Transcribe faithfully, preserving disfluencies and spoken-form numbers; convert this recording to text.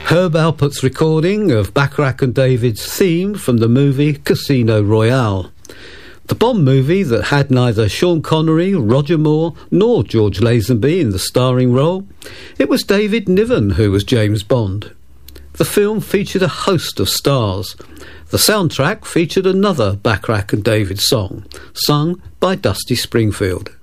Herb Alpert's recording of Bacharach and David's theme from the movie Casino Royale. The Bond movie that had neither Sean Connery, Roger Moore nor George Lazenby in the starring role. It was David Niven who was James Bond. The film featured a host of stars. The soundtrack featured another Bacharach and David song, sung by Dusty Springfield.